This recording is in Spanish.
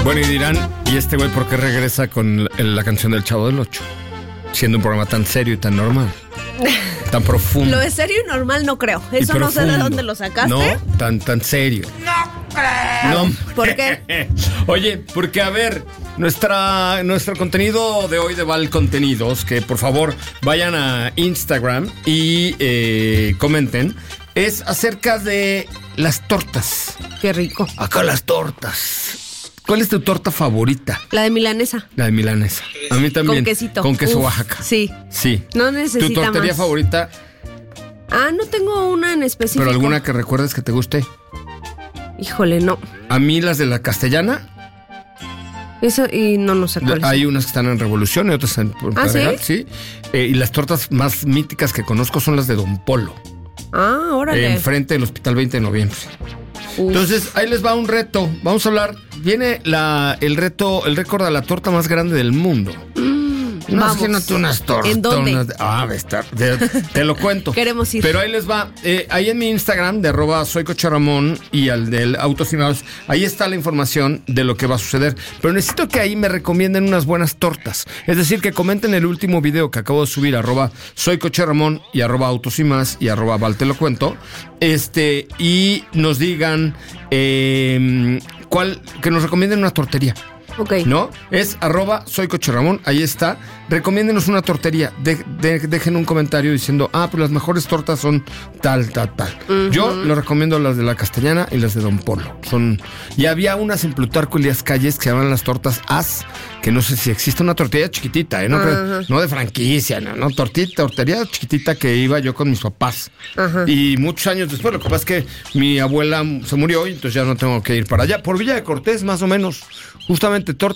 Bueno, y dirán, ¿y este güey por qué regresa con la canción del Chavo del Ocho? Siendo un programa tan serio y tan normal. Tan profundo. Lo de serio y normal no creo. Eso no sé de dónde lo sacaste. No, tan serio. ¡No creo! No. ¿Por qué? Oye, porque a ver, nuestro contenido de hoy de Val Contenidos, que por favor vayan a Instagram y comenten, es acerca de las tortas. Qué rico. Acá las tortas. ¿Cuál es tu torta favorita? La de milanesa. La de milanesa. A mí también. Con quesito. Con queso Uf, Oaxaca. Sí. Sí. No necesita ¿Tu tortería más. favorita? No tengo una en específico. ¿Pero alguna que recuerdes que te guste? Híjole, no. A mí las de la Castellana. Eso, y no sé cuál es. Hay unas que están en Revolución y otras en Pedregal, ¿sí? Sí. Y las tortas más míticas que conozco son las de Don Polo. Órale. Enfrente del Hospital 20 de Noviembre. Entonces, ahí les va un reto. Vamos a hablar. Viene el récord de la torta más grande del mundo. Imagínate unas tortas. ¿En dónde? Te lo cuento. Queremos ir. Pero ahí les va. Ahí en mi Instagram, de @soycocheramón y al del Autos y Más, ahí está la información de lo que va a suceder. Pero necesito que ahí me recomienden unas buenas tortas. Es decir, que comenten el último video que acabo de subir, @soycocheramón y @Autos y Más y @Val te lo cuento. Y nos digan que nos recomienden una tortería. Ok. ¿No? Es @soycocheramón, ahí está. Recomiéndenos una tortería. Dejen un comentario diciendo, pues las mejores tortas son tal. Uh-huh. Yo les recomiendo las de la Castellana y las de Don Polo. Y había unas en Plutarco Elías Calles que se llaman las tortas As, que no sé si existe una tortilla chiquitita, no de franquicia, no, tortería chiquitita que iba yo con mis papás. Uh-huh. Y muchos años después, lo que pasa es que mi abuela se murió y entonces ya no tengo que ir para allá. Por Villa de Cortés, más o menos. Justamente torta